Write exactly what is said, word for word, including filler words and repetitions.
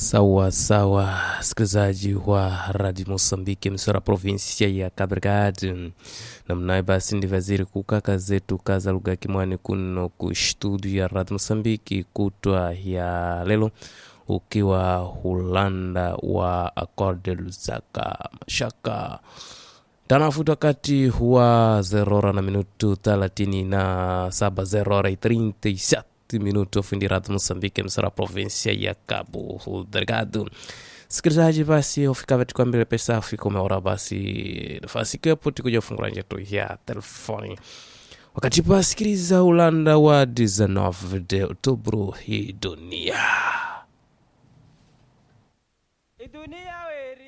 Sawa sawa, sikilizaji wa Radio Mosambiki msora provinsia ya Cabo Delgado. Na mnaye basi ndi vaziri kukaka zetu kaza lugha kimwani kuno ku studio ya Radio Mosambiki kutwa ya lelo ukiwa Hulanda wa Acorde Lusaka Mashaka. Tanafuta wakati huwa zerora na minutu thelathini na saba zerora treinta e sete minuto fundi Radio Mosambiki msara provinsia ya Cabo Delgado. Sikilizaji basi ufika katika mbele pesa ufika umeora basi nafasi kepo tikuja fungura njetu ya telefoni. Wakati pa sikiliza Hulanda wa dezenove de Outubro hii dunia. Hii dunia